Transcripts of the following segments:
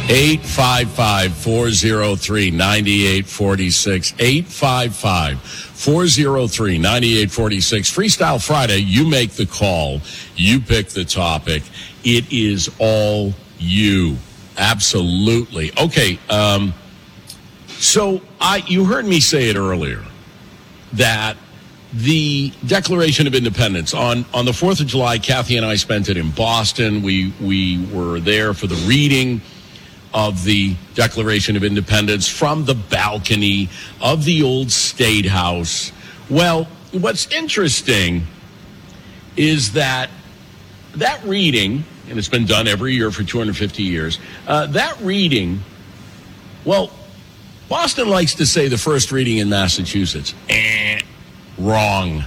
855-403-9846. 855-403-9846. Freestyle Friday, you make the call. You pick the topic. It is all you. Absolutely. Okay, so you heard me say it earlier that the Declaration of Independence on the 4th of July, Kathy and I spent it in Boston. We were there for the reading of the Declaration of Independence from the balcony of the old State House. Well, what's interesting is that reading, and it's been done every year for 250 years, that reading, well, Boston likes to say the first reading in Massachusetts. Wrong.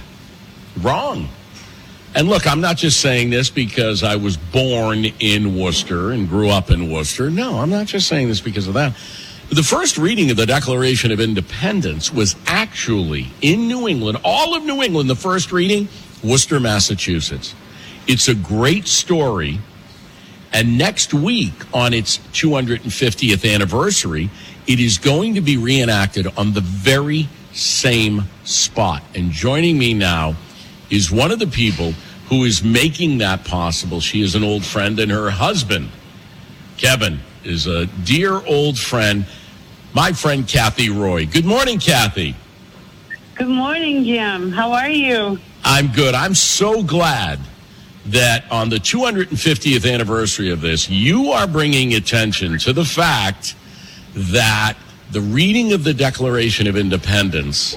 And look, I'm not just saying this because I was born in Worcester and grew up in Worcester. No, I'm not just saying this because of that. The first reading of the Declaration of Independence was actually in New England, all of New England, the first reading, Worcester, Massachusetts. It's a great story. And next week, on its 250th anniversary, it is going to be reenacted on the very same spot. And joining me now is one of the people who is making that possible. She is an old friend, and her husband, Kevin, is a dear old friend, my friend Kathy Roy. Good morning, Kathy. Good morning, Jim. How are you? I'm good. I'm so glad that on the 250th anniversary of this, you are bringing attention to the fact that the reading of the Declaration of Independence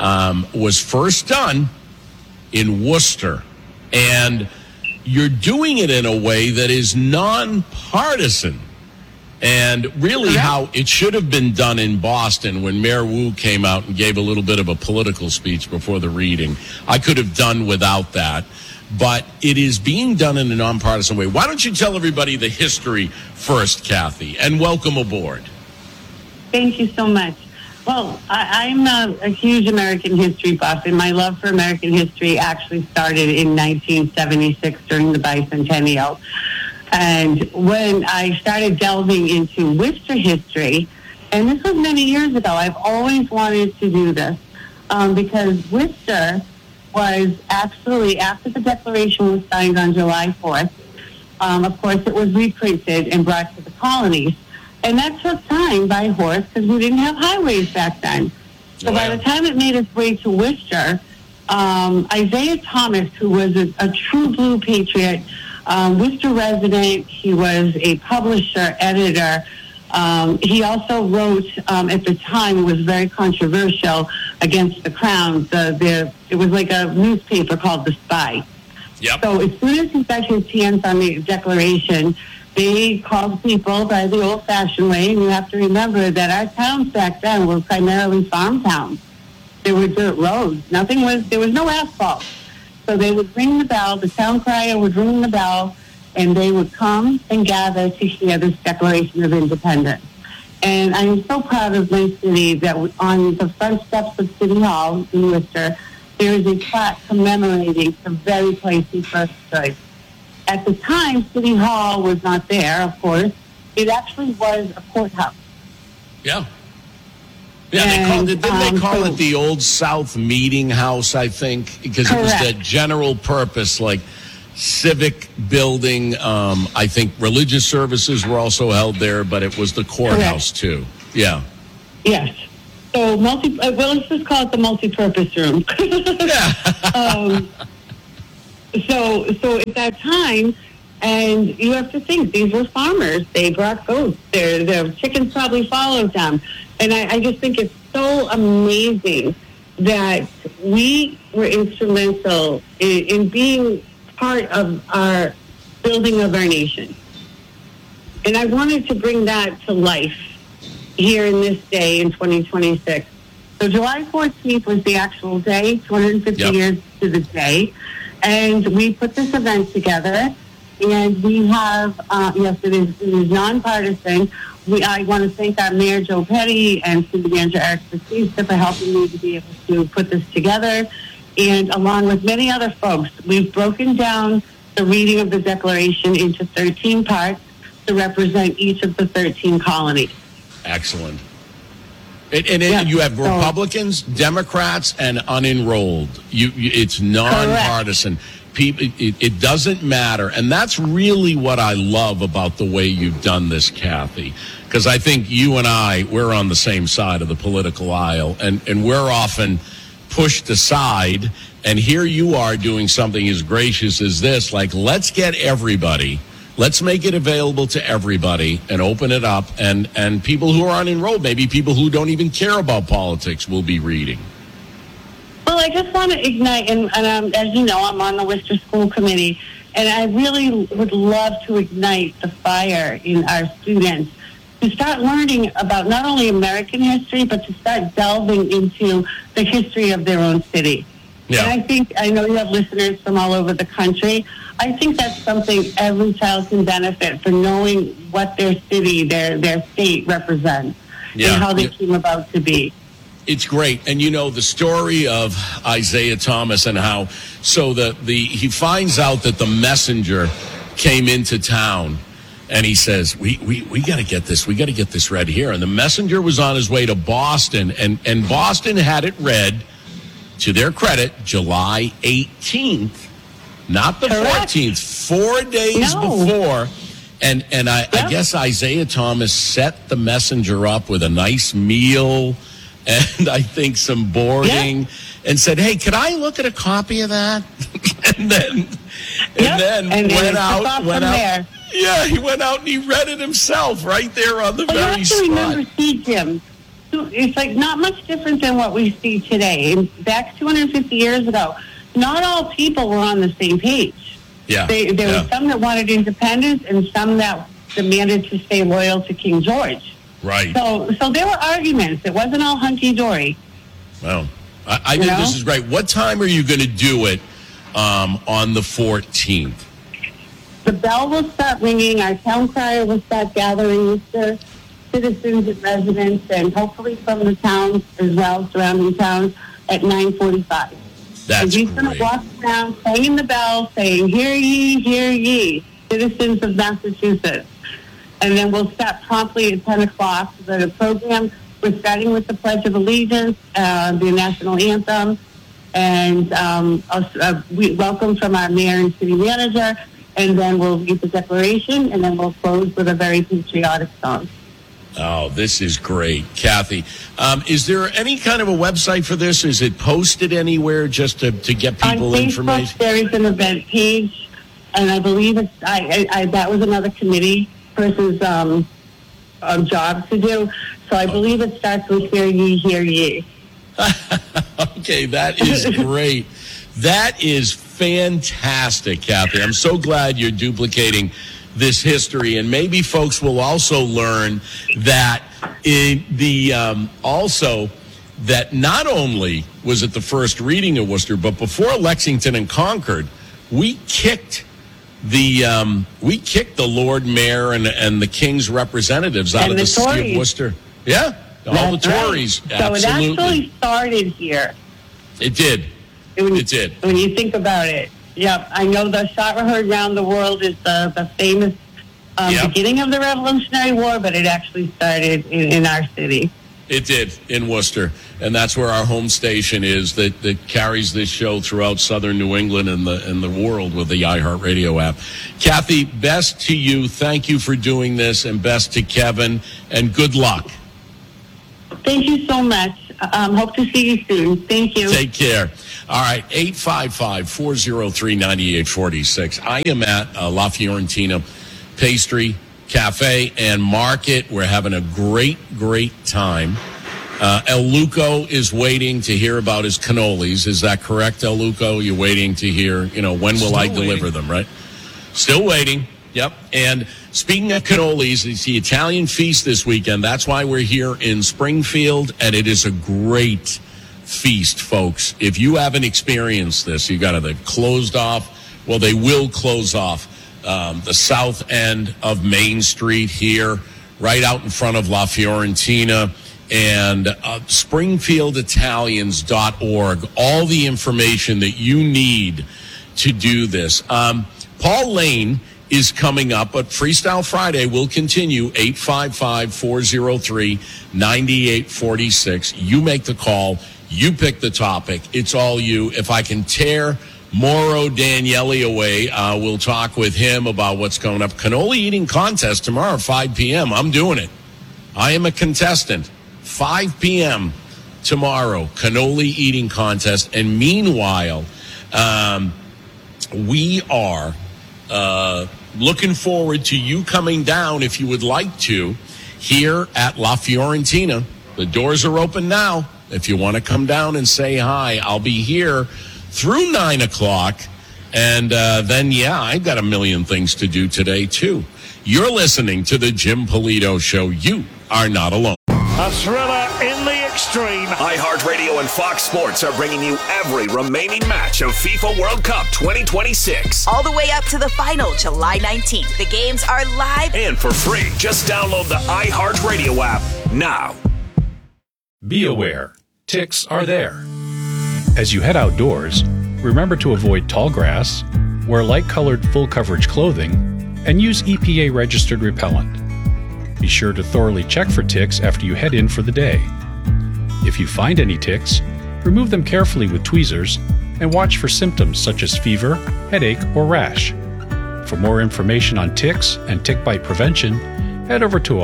was first done in Worcester. And you're doing it in a way that is nonpartisan. And really how it should have been done in Boston when Mayor Wu came out and gave a little bit of a political speech before the reading. I could have done without that. But it is being done in a nonpartisan way. Why don't you tell everybody the history first, Kathy, and welcome aboard. Thank you so much. Well, I'm a huge American history buff, and my love for American history actually started in 1976 during the bicentennial. And when I started delving into Worcester history, and this was many years ago, I've always wanted to do this because Worcester was absolutely, after the Declaration was signed on July 4th, of course, it was reprinted and brought to the colonies. And that took time by horse because we didn't have highways back then. So by the time it made its way to Worcester, Isaiah Thomas, who was a true blue patriot, Worcester resident, he was a publisher, editor. He also wrote, at the time, it was very controversial against the Crown. It was like a newspaper called The Spy. Yep. So as soon as he got his hands on the Declaration, they called people by the old-fashioned way, and you have to remember that our towns back then were primarily farm towns. There were dirt roads. There was no asphalt. So they would ring the bell, the town crier would ring the bell, and they would come and gather to hear this Declaration of Independence. And I am so proud of my city that on the front steps of City Hall in Worcester, there is a plaque commemorating the very place he first stood. At the time, City Hall was not there, of course. It actually was a courthouse. Yeah. Yeah, didn't they call it the Old South Meeting House, I think? Because it was that general purpose, like civic building. I think religious services were also held there, but it was the courthouse, too. Yeah. Yes. So, let's just call it the multi-purpose room. So at that time, and you have to think, these were farmers. They brought goats. Their chickens probably followed them. And I just think it's so amazing that we were instrumental in being part of our building of our nation. And I wanted to bring that to life here in this day in 2026. So July 14th was the actual day, 250 years to the day. And we put this event together. And we have, yes, it is nonpartisan. I want to thank our Mayor Joe Petty and City Manager Eric Batista for helping me to be able to put this together. And along with many other folks, we've broken down the reading of the Declaration into 13 parts. to represent each of the 13 colonies. Excellent. And you have Republicans, Democrats, and unenrolled. It's nonpartisan. People, it doesn't matter. And that's really what I love about the way you've done this, Kathy. Because I think you and we're on the same side of the political aisle. And we're often pushed aside. And here you are doing something as gracious as this. Like, let's get everybody. Let's make it available to everybody and open it up. And people who are unenrolled, maybe people who don't even care about politics, will be reading. Well, I just want to ignite, and as you know, I'm on the Worcester School Committee, and I really would love to ignite the fire in our students to start learning about not only American history, but to start delving into the history of their own city. Yeah. And I know you have listeners from all over the country. I think that's something every child can benefit for knowing what their city, their state represents, and how they came about to be. It's great. And you know the story of Isaiah Thomas and how he finds out that the messenger came into town and he says, we got to get this. We got to get this read here. And the messenger was on his way to Boston and Boston had it read, to their credit, July 18th, not the 14th, 4 days before. And I guess Isaiah Thomas set the messenger up with a nice meal and I think some boarding, and said, "Hey, could I look at a copy of that?" and then went out. There. Yeah, he went out and he read it himself right there on the very spot. You have to remember, Jim, it's like not much different than what we see today. Back 250 years ago, not all people were on the same page. Yeah, there were some that wanted independence and some that demanded to stay loyal to King George. Right. So there were arguments. It wasn't all hunky-dory. Well, I think this is great. What time are you going to do it on the 14th? The bell will start ringing. Our town crier will start gathering with the citizens and residents, and hopefully from the towns as well, surrounding towns, at 9:45. That's he's going to walk around, clanging the bell, saying, "Hear ye, citizens of Massachusetts." And then we'll start promptly at 10 o'clock. The program, we're starting with the Pledge of Allegiance, the national anthem, and we welcome from our mayor and city manager, and then we'll read the declaration, and then we'll close with a very patriotic song. Oh, this is great. Kathy, is there any kind of a website for this? Is it posted anywhere just to get people on Facebook, information? There is an event page, and I believe it's that was another committee person's job to do. So I believe it starts with "Hear ye, hear ye." Okay, that is great. That is fantastic, Kathy. I'm so glad you're duplicating this history, and maybe folks will also learn that that not only was it the first reading of Worcester, but before Lexington and Concord, we kicked the Lord Mayor and the King's representatives out of the city of Worcester. Yeah, all the Tories. Right. So absolutely. It actually started here. It did. It did. When you think about it. Yeah, I know the shot heard around the world is the famous beginning of the Revolutionary War, but it actually started in our city. It did, in Worcester. And that's where our home station is that carries this show throughout southern New England and the world with the iHeartRadio app. Kathy, best to you. Thank you for doing this, and best to Kevin, and good luck. Thank you so much. Hope to see you soon. Thank you. Take care. All right, 855-403-9846. I am at La Fiorentina Pastry Cafe and Market. We're having a great time. El Luco is waiting to hear about his cannolis. Is that correct, El Luco? You're waiting to hear, when will I deliver them, right? Still waiting. Yep. And speaking of cannolis, it's the Italian feast this weekend. That's why we're here in Springfield, and it is a great feast, folks. If you haven't experienced this, you got to closed off. Well, they will close off the south end of Main Street here, right out in front of La Fiorentina, and SpringfieldItalians.org. All the information that you need to do this. Paul Lane is coming up, but Freestyle Friday will continue. 855-403-9846. You make the call. You pick the topic. It's all you. If I can tear Mauro Daniele away, we'll talk with him about what's going up. Cannoli eating contest tomorrow, 5 p.m. I'm doing it. I am a contestant. 5 p.m. tomorrow, cannoli eating contest. And meanwhile, we are looking forward to you coming down, if you would like to, here at La Fiorentina. The doors are open now. If you want to come down and say hi, I'll be here through 9 o'clock. And then, I've got a million things to do today, too. You're listening to the Jim Polito Show. You are not alone. A thriller in the extreme. iHeartRadio and Fox Sports are bringing you every remaining match of FIFA World Cup 2026. All the way up to the final, July 19th. The games are live and for free. Just download the iHeartRadio app now. Be aware, ticks are there. As you head outdoors, remember to avoid tall grass, wear light-colored full-coverage clothing, and use EPA-registered repellent. Be sure to thoroughly check for ticks after you head in for the day. If you find any ticks, remove them carefully with tweezers and watch for symptoms such as fever, headache, or rash. For more information on ticks and tick bite prevention, head over to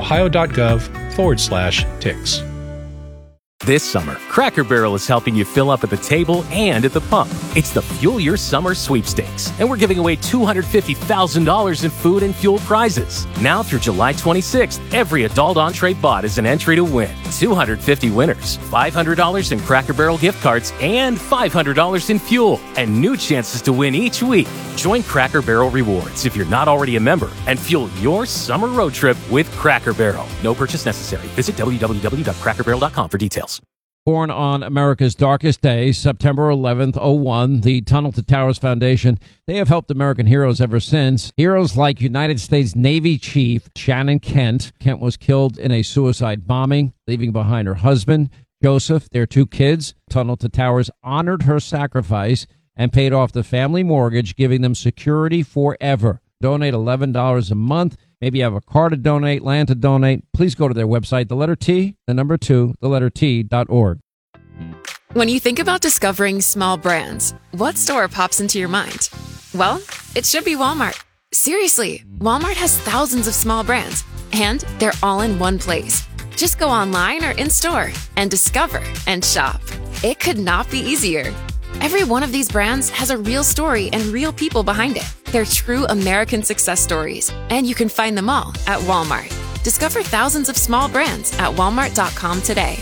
ohio.gov/ticks. This summer, Cracker Barrel is helping you fill up at the table and at the pump. It's the Fuel Your Summer Sweepstakes, and we're giving away $250,000 in food and fuel prizes. Now through July 26th, every adult entree bought is an entry to win 250 winners, $500 in Cracker Barrel gift cards, and $500 in fuel, and new chances to win each week. Join Cracker Barrel Rewards if you're not already a member, and fuel your summer road trip with Cracker Barrel. No purchase necessary. Visit www.crackerbarrel.com for details. Born on America's darkest day, September 11th, 01, the Tunnel to Towers Foundation, they have helped American heroes ever since. Heroes like United States Navy Chief Shannon Kent. Kent was killed in a suicide bombing, leaving behind her husband, Joseph, their 2 kids. Tunnel to Towers honored her sacrifice and paid off the family mortgage, giving them security forever. Donate $11 a month. Maybe you have a car to donate, land to donate. Please go to their website, the letter T, the number 2, the letter T.org. When you think about discovering small brands, what store pops into your mind? Well, it should be Walmart. Seriously, Walmart has thousands of small brands, and they're all in one place. Just go online or in-store and discover and shop. It could not be easier. Every one of these brands has a real story and real people behind it. They're true American success stories, and you can find them all at Walmart. Discover thousands of small brands at walmart.com today.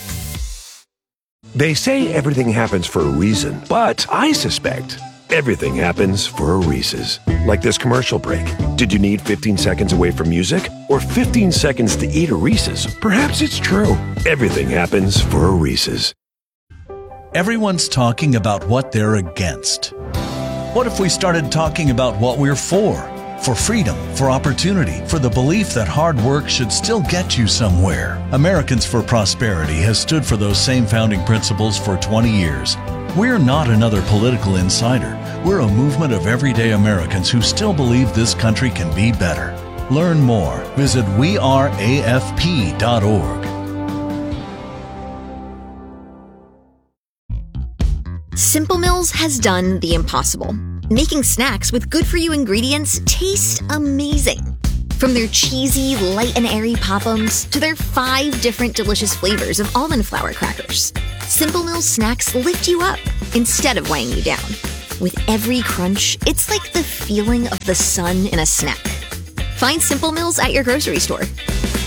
They say everything happens for a reason, but I suspect everything happens for a Reese's. Like this commercial break. Did you need 15 seconds away from music or 15 seconds to eat a Reese's? Perhaps it's true. Everything happens for a Reese's. Everyone's talking about what they're against. What if we started talking about what we're for? For freedom, for opportunity, for the belief that hard work should still get you somewhere. Americans for Prosperity has stood for those same founding principles for 20 years. We're not another political insider. We're a movement of everyday Americans who still believe this country can be better. Learn more. Visit weareafp.org. Simple Mills has done the impossible, making snacks with good-for-you ingredients taste amazing. From their cheesy, light and airy Pop-Ums to their 5 different delicious flavors of almond flour crackers, Simple Mills snacks lift you up instead of weighing you down. With every crunch, it's like the feeling of the sun in a snack. Find Simple Mills at your grocery store.